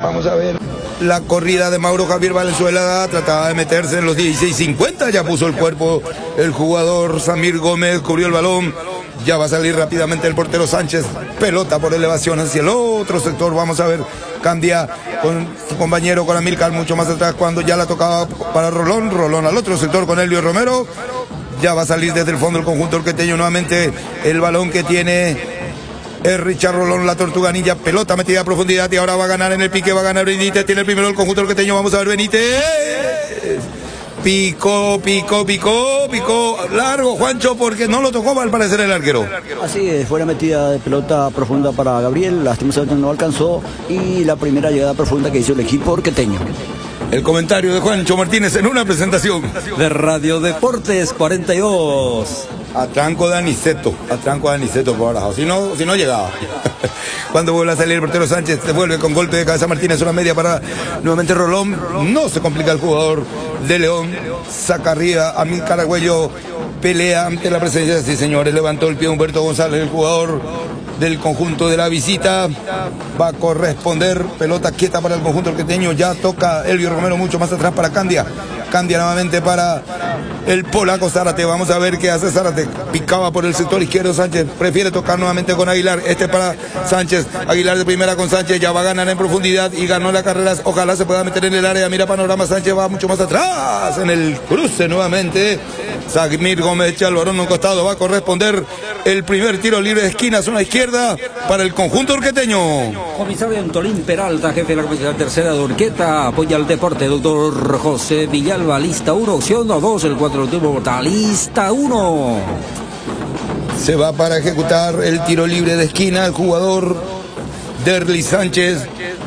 Vamos a ver la corrida de Mauro Javier Valenzuela. Trataba de meterse en los 16:50. Ya puso el cuerpo el jugador Samir Gómez. Cubrió el balón. Ya va a salir rápidamente el portero Sánchez. Pelota por elevación hacia el otro sector. Vamos a ver. Cambia con su compañero, con Amílcar, mucho más atrás cuando ya la tocaba para Rolón. Rolón al otro sector con Elvio Romero. Ya va a salir desde el fondo el conjunto orqueteño nuevamente. El balón que tiene es Richard Rolón, la tortuganilla. Pelota metida a profundidad y ahora va a ganar en el pique. Va a ganar Benítez. Tiene el primero el conjunto orqueteño. Vamos a ver Benítez. Picó largo, Juancho, porque no lo tocó al parecer el arquero. Así es, fue la metida de pelota profunda para Gabriel, lastimosamente no alcanzó, y la primera llegada profunda que hizo el equipo orqueteño. El comentario de Juancho Martínez en una presentación de Radio Deportes 42. Atranco de Aniceto por abajo, si no llegaba. Cuando vuelve a salir el portero Sánchez, se vuelve con golpe de cabeza Martínez, una media para nuevamente Rolón. No se complica el jugador de León, saca arriba a Amílcar Argüello, pelea ante la presencia, sí señores, levantó el pie Humberto González, el jugador del conjunto de la visita. Va a corresponder, pelota quieta para el conjunto orqueteño. Ya toca Elvio Romero mucho más atrás para Candia nuevamente para el polaco Zárate. Vamos a ver qué hace Zárate. Picaba por el sector izquierdo Sánchez, prefiere tocar nuevamente con Aguilar. Para Sánchez, Aguilar de primera con Sánchez. Ya va a ganar en profundidad y ganó la carrera. Ojalá se pueda meter en el área. Mira panorama, Sánchez va mucho más atrás en el cruce nuevamente. Samir Gómez echa el balón a un costado. Va a corresponder el primer tiro libre de esquina, zona izquierda, para el conjunto orqueteño. Comisario Antolín Peralta, jefe de la Comisión Tercera de Orqueta, apoya al deporte, doctor José Villalba, lista 1, opción 2, el 4 último vota, lista 1. Se va para ejecutar el tiro libre de esquina el jugador Derlis Sánchez.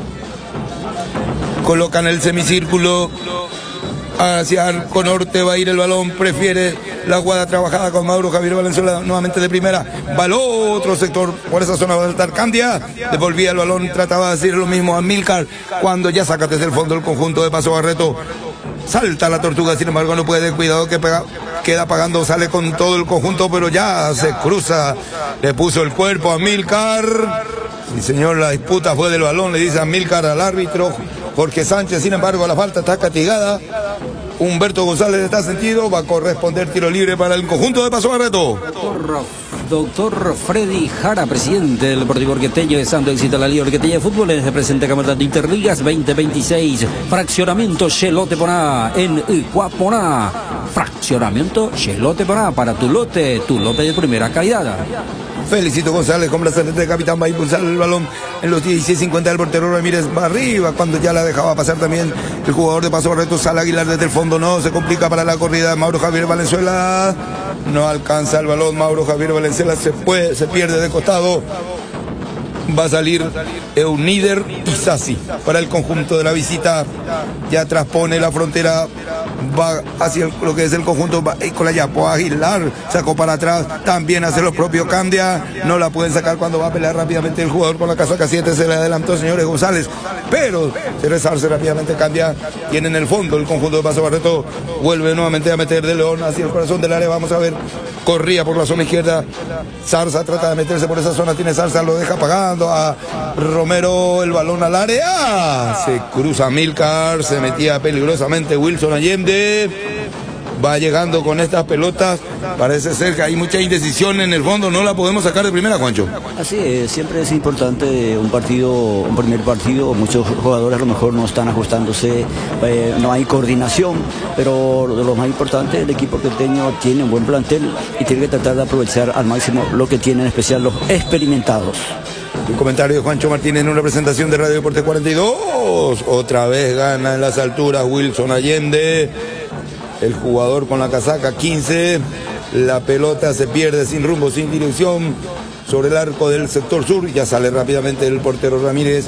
Coloca en el semicírculo. Hacia arco norte va a ir el balón, prefiere la jugada trabajada con Mauro Javier Valenzuela, nuevamente de primera, va al otro sector, por esa zona va a saltar Candia, devolvía el balón, trataba de decir lo mismo a Amílcar, cuando ya saca desde el fondo el conjunto de Paso Barreto, salta la tortuga, sin embargo no puede, cuidado que queda pagando, sale con todo el conjunto, pero ya se cruza, le puso el cuerpo a Amílcar. Sí señor, la disputa fue del balón, le dice a Amílcar al árbitro Jorge Sánchez, sin embargo la falta está castigada. Humberto González está sentido, va a corresponder tiro libre para el conjunto de Paso Barreto. Doctor Freddy Jara, presidente del Deportivo Orqueteño, de Santo Éxito a la Liga Orqueteña de Fútbol, en el presente Campeonato de Interligas 2026. Fraccionamiento Chelote Poná en Icuaponá. Fraccionamiento Chelote Poná para tu lote de primera calidad. Felicito González con brazalete de capitán, va a impulsar el balón en los 16:50 del portero Ramírez, va arriba cuando ya la dejaba pasar también el jugador de Paso Barreto, sale Aguilar desde el fondo, no se complica para la corrida de Mauro Javier Valenzuela, no alcanza el balón, Mauro Javier Valenzuela se pierde de costado. Va a salir Eunider Isasi para el conjunto de la visita. Ya transpone la frontera, va hacia lo que es el conjunto, va con la Yapo Aguilar, sacó para atrás, también hace lo propio Candia, no la pueden sacar cuando va a pelear rápidamente el jugador con la casaca 7, se le adelantó señores González, pero se resarce rápidamente Candia, tiene en el fondo el conjunto de Paso Barreto, vuelve nuevamente a meter de León hacia el corazón del área, vamos a ver, corría por la zona izquierda, Zarza trata de meterse por esa zona, tiene Zarza, lo deja pagando a Romero, el balón al área, se cruza Amílcar, se metía peligrosamente Wilson Allende, va llegando con estas pelotas, parece ser que hay mucha indecisión en el fondo, no la podemos sacar de primera, Juancho. Así es, siempre es importante un primer partido, muchos jugadores a lo mejor no están ajustándose, no hay coordinación, pero lo más importante, el equipo orqueteño tiene un buen plantel y tiene que tratar de aprovechar al máximo lo que tienen, en especial los experimentados. Un comentario de Juancho Martínez en una presentación de Radio Deportes 42, otra vez gana en las alturas Wilson Allende, el jugador con la casaca 15, la pelota se pierde sin rumbo, sin dirección, sobre el arco del sector sur, ya sale rápidamente el portero Ramírez,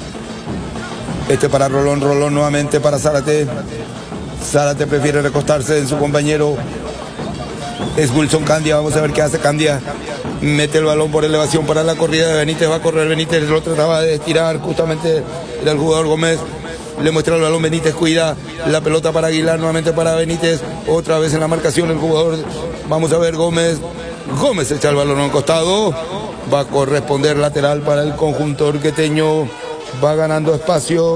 para Rolón nuevamente para Zárate, Zárate prefiere recostarse en su compañero, es Wilson Candia, vamos a ver qué hace Candia, mete el balón por elevación para la corrida de Benítez, va a correr Benítez, lo trataba de estirar, justamente era el jugador Gómez, le muestra el balón Benítez, cuida la pelota para Aguilar, nuevamente para Benítez, otra vez en la marcación el jugador, vamos a ver Gómez echa el balón a un costado, va a corresponder lateral para el conjunto orqueteño, va ganando espacio.